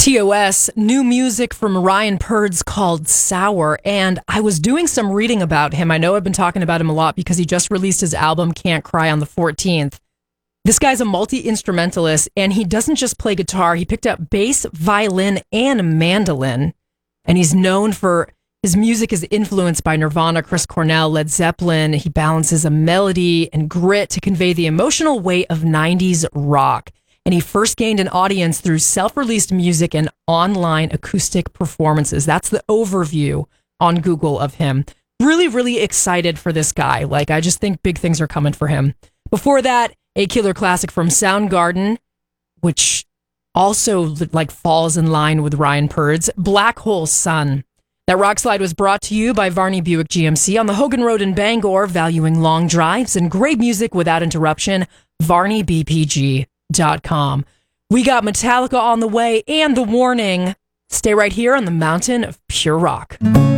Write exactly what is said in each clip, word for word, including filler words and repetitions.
T O S, new music from Ryan Purds called Sour, and I was doing some reading about him. I know I've been talking about him a lot because he just released his album Can't Cry on the fourteenth. This guy's a multi-instrumentalist, and he doesn't just play guitar. He picked up bass, violin, and mandolin, and he's known for his music is influenced by Nirvana, Chris Cornell, Led Zeppelin. He balances a melody and grit to convey the emotional weight of nineties rock. And he first gained an audience through self-released music and online acoustic performances. That's the overview on Google of him. Really, really excited for this guy. Like, I just think big things are coming for him. Before that, a killer classic from Soundgarden, which also like falls in line with Ryan Purds, Black Hole Sun. That rock slide was brought to you by Varney Buick G M C on the Hogan Road in Bangor, valuing long drives and great music without interruption. Varney B P G. Dot com. We got Metallica on the way and The Warning. Stay right here on the mountain of pure rock.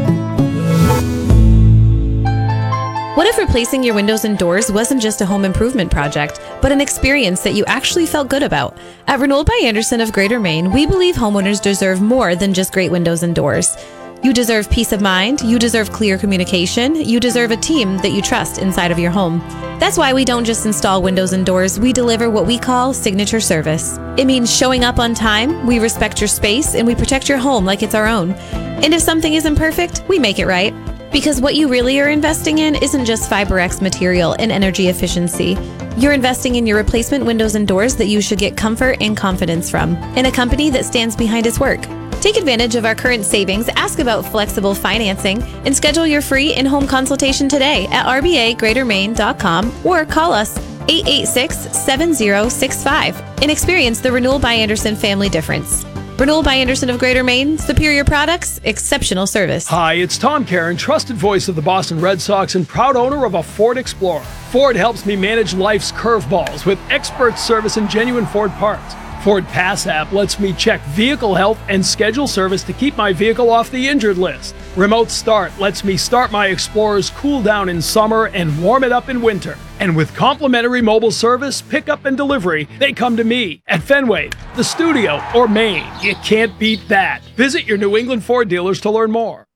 What if replacing your windows and doors wasn't just a home improvement project, but an experience that you actually felt good about? At Renault by Anderson of Greater Maine, we believe homeowners deserve more than just great windows and doors. You deserve peace of mind, you deserve clear communication, you deserve a team that you trust inside of your home. That's why we don't just install windows and doors, we deliver what we call signature service. It means showing up on time, we respect your space, and we protect your home like it's our own. And if something isn't perfect, we make it right. Because what you really are investing in isn't just FiberX material and energy efficiency. You're investing in your replacement windows and doors that you should get comfort and confidence from, in a company that stands behind its work. Take advantage of our current savings, ask about flexible financing, and schedule your free in-home consultation today at r b a greater maine dot com or call us eight eight six, seven zero six five and experience the Renewal by Anderson family difference. Renewal by Anderson of Greater Maine, superior products, exceptional service. Hi, it's Tom Caron, trusted voice of the Boston Red Sox and proud owner of a Ford Explorer. Ford helps me manage life's curveballs with expert service and genuine Ford parts. Ford Pass app lets me check vehicle health and schedule service to keep my vehicle off the injured list. Remote Start lets me start my Explorer's cool down in summer and warm it up in winter. And with complimentary mobile service, pickup and delivery, they come to me at Fenway, the studio, or Maine. You can't beat that. Visit your New England Ford dealers to learn more.